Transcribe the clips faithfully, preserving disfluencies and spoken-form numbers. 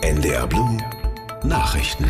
N D R Blue Nachrichten.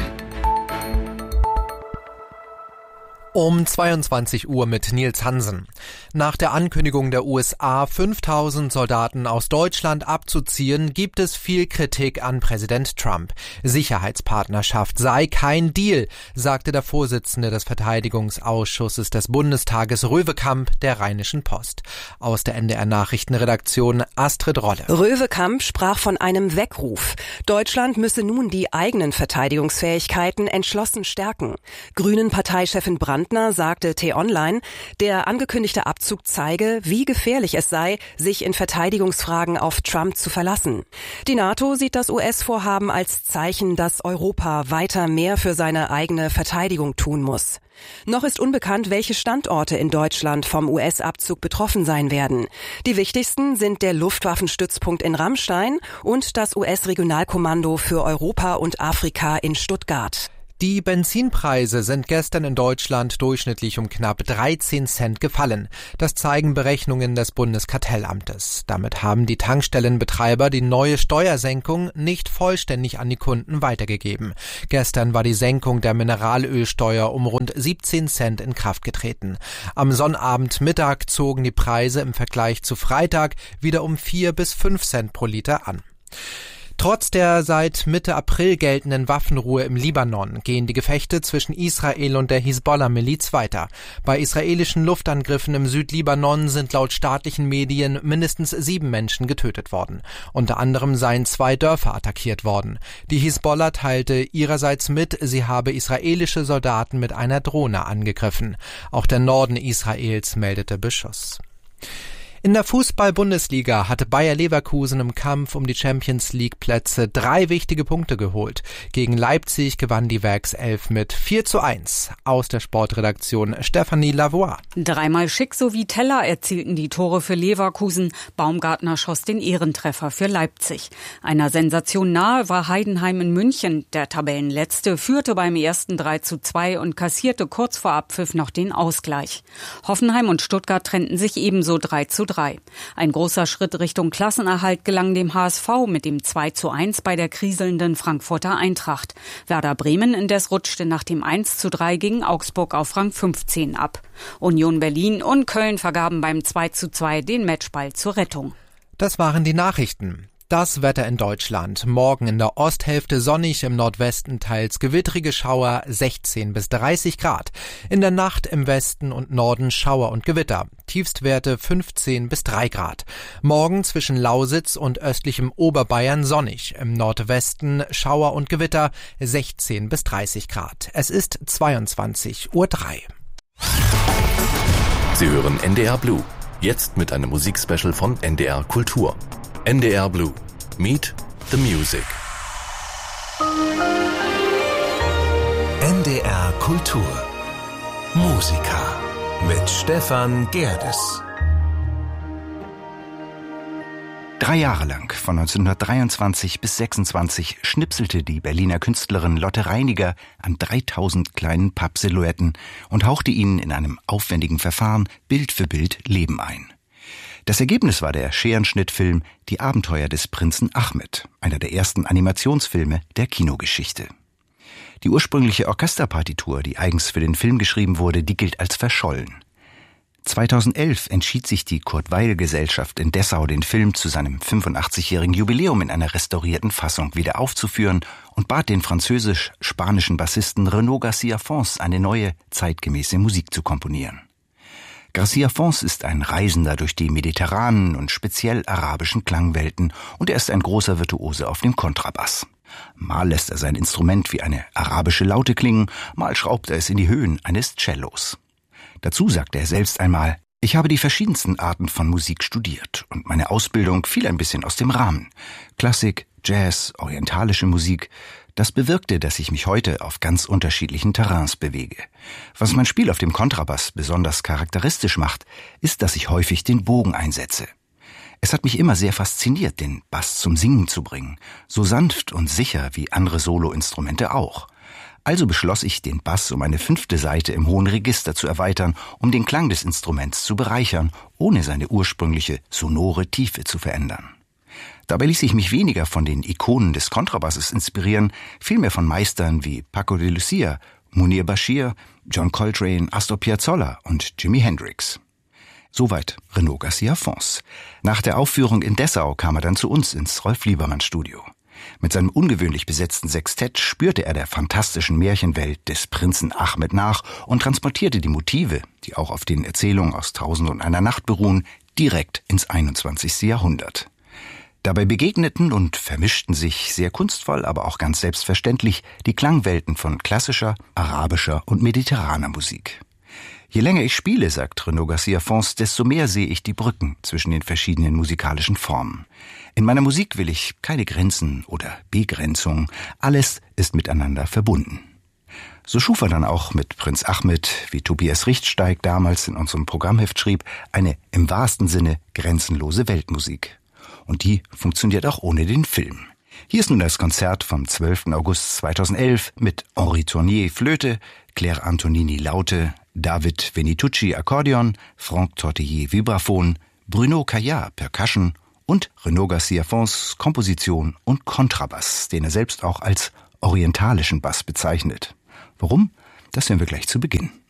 Um zweiundzwanzig Uhr mit Nils Hansen. Nach der Ankündigung der U S A, fünftausend Soldaten aus Deutschland abzuziehen, gibt es viel Kritik an Präsident Trump. Sicherheitspartnerschaft sei kein Deal, sagte der Vorsitzende des Verteidigungsausschusses des Bundestages Röwekamp der Rheinischen Post. Aus der N D R Nachrichtenredaktion Astrid Rolle. Röwekamp sprach von einem Weckruf. Deutschland müsse nun die eigenen Verteidigungsfähigkeiten entschlossen stärken. Grünen-Parteichefin Brandner sagte T-Online, der angekündigte Abzug zeige, wie gefährlich es sei, sich in Verteidigungsfragen auf Trump zu verlassen. Die NATO sieht das U S-Vorhaben als Zeichen, dass Europa weiter mehr für seine eigene Verteidigung tun muss. Noch ist unbekannt, welche Standorte in Deutschland vom U S-Abzug betroffen sein werden. Die wichtigsten sind der Luftwaffenstützpunkt in Ramstein und das U S-Regionalkommando für Europa und Afrika in Stuttgart. Die Benzinpreise sind gestern in Deutschland durchschnittlich um knapp dreizehn Cent gefallen. Das zeigen Berechnungen des Bundeskartellamtes. Damit haben die Tankstellenbetreiber die neue Steuersenkung nicht vollständig an die Kunden weitergegeben. Gestern war die Senkung der Mineralölsteuer um rund siebzehn Cent in Kraft getreten. Am Sonnabendmittag zogen die Preise im Vergleich zu Freitag wieder um vier bis fünf Cent pro Liter an. Trotz der seit Mitte April geltenden Waffenruhe im Libanon gehen die Gefechte zwischen Israel und der Hisbollah-Miliz weiter. Bei israelischen Luftangriffen im Südlibanon sind laut staatlichen Medien mindestens sieben Menschen getötet worden. Unter anderem seien zwei Dörfer attackiert worden. Die Hisbollah teilte ihrerseits mit, sie habe israelische Soldaten mit einer Drohne angegriffen. Auch der Norden Israels meldete Beschuss. In der Fußball-Bundesliga hatte Bayer Leverkusen im Kampf um die Champions-League-Plätze drei wichtige Punkte geholt. Gegen Leipzig gewann die Werkself mit vier zu eins. Aus der Sportredaktion Stefanie Lavoie. Dreimal Schick sowie Teller erzielten die Tore für Leverkusen. Baumgartner schoss den Ehrentreffer für Leipzig. Einer Sensation nahe war Heidenheim in München. Der Tabellenletzte führte beim ersten drei zu zwei und kassierte kurz vor Abpfiff noch den Ausgleich. Hoffenheim und Stuttgart trennten sich ebenso drei zu drei. Ein großer Schritt Richtung Klassenerhalt gelang dem H S V mit dem zwei zu eins bei der kriselnden Frankfurter Eintracht. Werder Bremen indes rutschte nach dem eins zu drei gegen Augsburg auf Rang fünfzehn ab. Union Berlin und Köln vergaben beim zwei zu zwei den Matchball zur Rettung. Das waren die Nachrichten. Das Wetter in Deutschland. Morgen in der Osthälfte sonnig, im Nordwesten teils gewittrige Schauer, sechzehn bis dreißig Grad. In der Nacht im Westen und Norden Schauer und Gewitter. Tiefstwerte fünfzehn bis drei Grad. Morgen zwischen Lausitz und östlichem Oberbayern sonnig. Im Nordwesten Schauer und Gewitter, sechzehn bis dreißig Grad. Es ist zweiundzwanzig Uhr drei. Sie hören N D R Blue. Jetzt mit einem Musikspecial von N D R Kultur. N D R Blue. Meet the Music. N D R Kultur. Musiker mit Stefan Gerdes. Drei Jahre lang, von neunzehnhundertdreiundzwanzig bis sechsundzwanzig, schnipselte die Berliner Künstlerin Lotte Reiniger an dreitausend kleinen Pappsilhouetten und hauchte ihnen in einem aufwendigen Verfahren Bild für Bild Leben ein. Das Ergebnis war der Scherenschnittfilm Die Abenteuer des Prinzen Ahmed, einer der ersten Animationsfilme der Kinogeschichte. Die ursprüngliche Orchesterpartitur, die eigens für den Film geschrieben wurde, die gilt als verschollen. zweitausendelf entschied sich die Kurt-Weill-Gesellschaft in Dessau, den Film zu seinem fünfundachtzigjährigen Jubiläum in einer restaurierten Fassung wieder aufzuführen und bat den französisch-spanischen Bassisten Renaud Garcia Fons, eine neue, zeitgemäße Musik zu komponieren. Garcia Fons ist ein Reisender durch die mediterranen und speziell arabischen Klangwelten und er ist ein großer Virtuose auf dem Kontrabass. Mal lässt er sein Instrument wie eine arabische Laute klingen, mal schraubt er es in die Höhen eines Cellos. Dazu sagte er selbst einmal: Ich habe die verschiedensten Arten von Musik studiert und meine Ausbildung fiel ein bisschen aus dem Rahmen. Klassik, Jazz, orientalische Musik. Das bewirkte, dass ich mich heute auf ganz unterschiedlichen Terrains bewege. Was mein Spiel auf dem Kontrabass besonders charakteristisch macht, ist, dass ich häufig den Bogen einsetze. Es hat mich immer sehr fasziniert, den Bass zum Singen zu bringen, so sanft und sicher wie andere Soloinstrumente auch. Also beschloss ich, den Bass um eine fünfte Saite im hohen Register zu erweitern, um den Klang des Instruments zu bereichern, ohne seine ursprüngliche sonore Tiefe zu verändern. Dabei ließ ich mich weniger von den Ikonen des Kontrabasses inspirieren, vielmehr von Meistern wie Paco de Lucia, Munir Bashir, John Coltrane, Astor Piazzolla und Jimi Hendrix. Soweit Renaud Garcia Fons. Nach der Aufführung in Dessau kam er dann zu uns ins Rolf-Liebermann-Studio. Mit seinem ungewöhnlich besetzten Sextett spürte er der fantastischen Märchenwelt des Prinzen Ahmed nach und transportierte die Motive, die auch auf den Erzählungen aus Tausend und einer Nacht beruhen, direkt ins einundzwanzigste Jahrhundert. Dabei begegneten und vermischten sich sehr kunstvoll, aber auch ganz selbstverständlich die Klangwelten von klassischer, arabischer und mediterraner Musik. Je länger ich spiele, sagt Renaud Garcia Fons, desto mehr sehe ich die Brücken zwischen den verschiedenen musikalischen Formen. In meiner Musik will ich keine Grenzen oder Begrenzung. Alles ist miteinander verbunden. So schuf er dann auch mit Prinz Ahmed, wie Tobias Richtsteig damals in unserem Programmheft schrieb, eine im wahrsten Sinne grenzenlose Weltmusik. Und die funktioniert auch ohne den Film. Hier ist nun das Konzert vom zwölften August zweitausendelf mit Henri Tournier Flöte, Claire Antonini Laute, David Venitucci Akkordeon, Franck Tortillé Vibraphon, Bruno Caillard Percussion und Renaud Garcia Fons Komposition und Kontrabass, den er selbst auch als orientalischen Bass bezeichnet. Warum? Das hören wir gleich zu Beginn.